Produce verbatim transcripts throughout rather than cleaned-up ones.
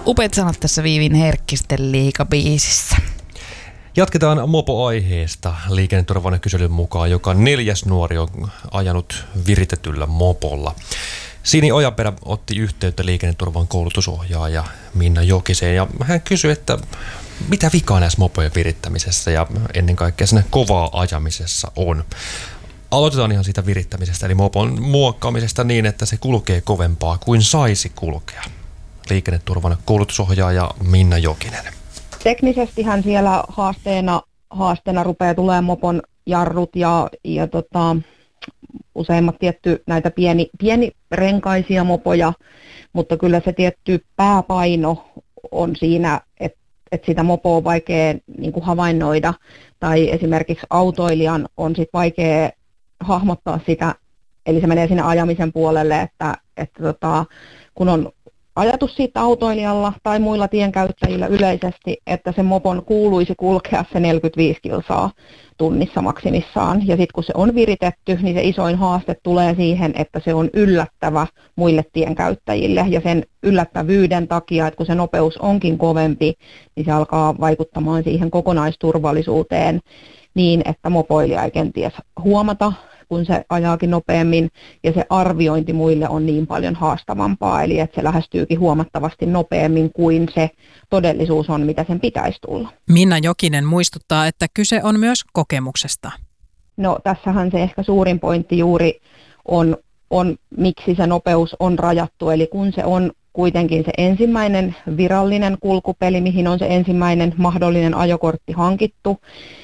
Upeat sanat tässä Viivin Herkkisten liigabiisissä. Jatketaan mopo-aiheesta. Liikenneturvallisuuden kyselyn mukaan joka neljäs nuori on ajanut viritetyllä mopolla. Sini Ojanperä otti yhteyttä liikenneturvan koulutusohjaaja Minna Jokiseen ja hän kysyi, että mitä vikaa näissä mopojen virittämisessä ja ennen kaikkea siinä kovaa ajamisessa on. Aloitetaan ihan siitä virittämisestä eli mopon muokkaamisesta niin, että se kulkee kovempaa kuin saisi kulkea. Liikenneturvan koulutusohjaaja Minna Jokinen. Teknisestihän siellä haasteena, haasteena rupeaa tulemaan mopon jarrut ja, ja tota, useimmat tietty näitä pieni, pienirenkaisia mopoja, mutta kyllä se tietty pääpaino on siinä, että et sitä mopoa on vaikea niin kuin havainnoida tai esimerkiksi autoilijan on sit vaikea hahmottaa sitä, eli se menee sinne ajamisen puolelle, että, että tota, kun on ajatus siitä autoilijalla tai muilla tienkäyttäjillä yleisesti, että se mopon kuuluisi kulkea se neljäkymmentäviisi kilsaa tunnissa maksimissaan. Ja sitten kun se on viritetty, niin se isoin haaste tulee siihen, että se on yllättävä muille tienkäyttäjille. Ja sen yllättävyyden takia, että kun se nopeus onkin kovempi, niin se alkaa vaikuttamaan siihen kokonaisturvallisuuteen niin, että mopoilija ei kenties huomata, kun se ajaakin nopeammin, ja se arviointi muille on niin paljon haastavampaa, eli että se lähestyykin huomattavasti nopeammin kuin se todellisuus on, mitä sen pitäisi tulla. Minna Jokinen muistuttaa, että kyse on myös kokemuksesta. No tässähän se ehkä suurin pointti juuri on, on miksi se nopeus on rajattu, eli kun se on kuitenkin se ensimmäinen virallinen kulkupeli, mihin on se ensimmäinen mahdollinen ajokortti hankittu,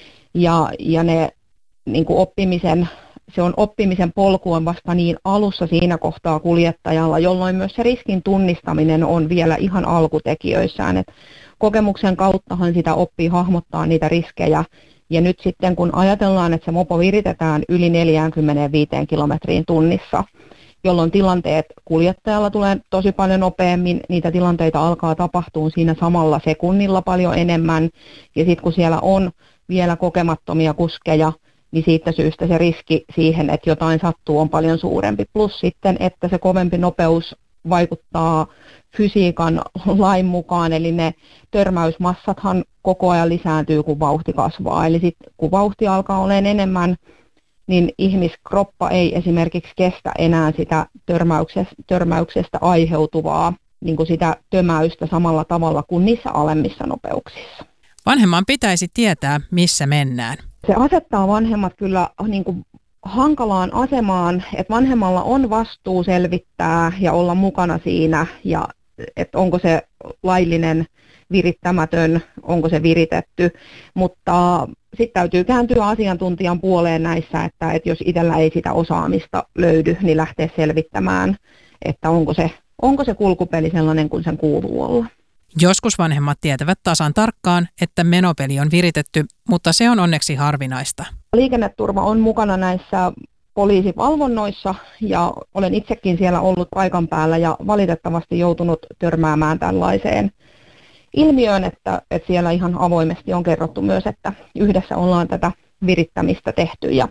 ja, ja ne niin kuin oppimisen Se on oppimisen polku on vasta niin alussa siinä kohtaa kuljettajalla, jolloin myös se riskin tunnistaminen on vielä ihan alkutekijöissään. Et kokemuksen kauttahan sitä oppii hahmottaa niitä riskejä. Ja nyt sitten kun ajatellaan, että se mopo viritetään yli neljäkymmentäviisi kilometriin tunnissa, jolloin tilanteet kuljettajalla tulee tosi paljon nopeammin, niitä tilanteita alkaa tapahtua siinä samalla sekunnilla paljon enemmän. Ja sitten kun siellä on vielä kokemattomia kuskeja, niin siitä syystä se riski siihen, että jotain sattuu, on paljon suurempi. Plus sitten, että se kovempi nopeus vaikuttaa fysiikan lain mukaan, eli ne törmäysmassathan koko ajan lisääntyy, kun vauhti kasvaa. Eli sitten kun vauhti alkaa olemaan enemmän, niin ihmiskroppa ei esimerkiksi kestä enää sitä törmäyksestä, törmäyksestä aiheutuvaa niin kuin sitä tömäystä samalla tavalla kuin niissä alemmissa nopeuksissa. Vanhemman pitäisi tietää, missä mennään. Se asettaa vanhemmat kyllä niin kuin hankalaan asemaan, että vanhemmalla on vastuu selvittää ja olla mukana siinä, ja että onko se laillinen, virittämätön, onko se viritetty, mutta sitten täytyy kääntyä asiantuntijan puoleen näissä, että, että jos itsellä ei sitä osaamista löydy, niin lähteä selvittämään, että onko se, onko se kulkupeli sellainen kuin sen kuuluu olla. Joskus vanhemmat tietävät tasan tarkkaan, että menopeli on viritetty, mutta se on onneksi harvinaista. Liikenneturva on mukana näissä poliisivalvonnoissa ja olen itsekin siellä ollut paikan päällä ja valitettavasti joutunut törmäämään tällaiseen ilmiöön, että, että siellä ihan avoimesti on kerrottu myös, että yhdessä ollaan tätä virittämistä tehty ja,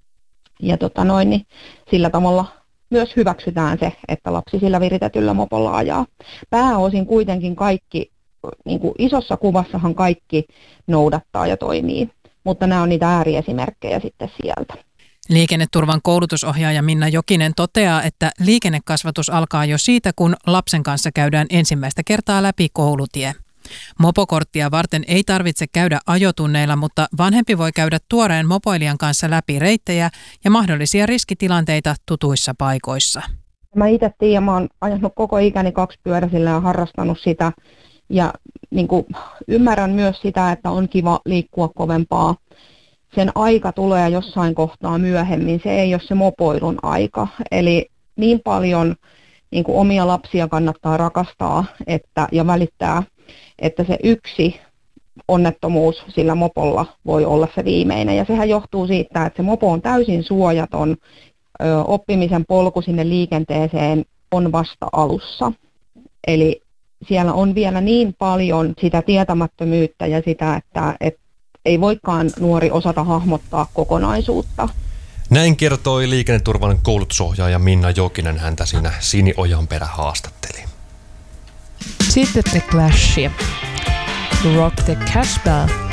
ja tota noin, niin sillä tavalla myös hyväksytään se, että lapsi sillä viritetyllä mopolla ajaa. Pääosin kuitenkin kaikki, niin kuin isossa kuvassahan kaikki noudattaa ja toimii, mutta nämä on niitä ääriesimerkkejä sitten sieltä. Liikenneturvan koulutusohjaaja Minna Jokinen toteaa, että liikennekasvatus alkaa jo siitä, kun lapsen kanssa käydään ensimmäistä kertaa läpi koulutie. Mopokorttia varten ei tarvitse käydä ajotunneilla, mutta vanhempi voi käydä tuoreen mopoilijan kanssa läpi reittejä ja mahdollisia riskitilanteita tutuissa paikoissa. Mä itse tiedän, mä oon ajanut koko ikäni kaksipyöräisillä ja harrastanut sitä ja niin kuin ymmärrän myös sitä, että on kiva liikkua kovempaa. Sen aika tulee jossain kohtaa myöhemmin, se ei ole se mopoilun aika. Eli niin paljon niin kuin omia lapsia kannattaa rakastaa että, ja välittää, että se yksi onnettomuus sillä mopolla voi olla se viimeinen. Ja sehän johtuu siitä, että se mopo on täysin suojaton, ö, oppimisen polku sinne liikenteeseen on vasta alussa. Eli siellä on vielä niin paljon sitä tietämättömyyttä ja sitä, että et ei voikaan nuori osata hahmottaa kokonaisuutta. Näin kertoi liikenneturvan koulutusohjaaja Minna Jokinen, häntä siinä Sini Ojanperä haastatteli. Sitten The Clash. Rock the Cash Bell.